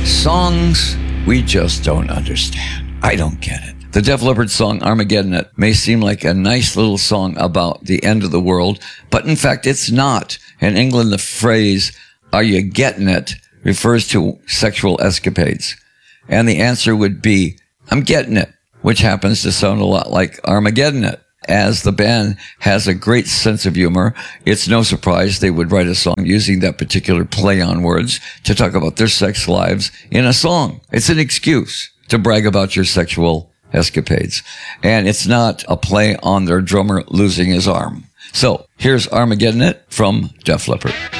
Songs we just don't understand. I don't get it. The Def Leppard song Armageddon It may seem like a nice little song about the end of the world, but in fact it's not. In England, the phrase, "Are you getting it?" refers to sexual escapades. And the answer would be, "I'm getting it," which happens to sound a lot like Armageddon It. As the band has a great sense of humor, it's no surprise they would write a song using that particular play on words to talk about their sex lives in a song. It's an excuse to brag about your sexual escapades. And it's not a play on their drummer losing his arm. So here's Armageddon It from Def Leppard.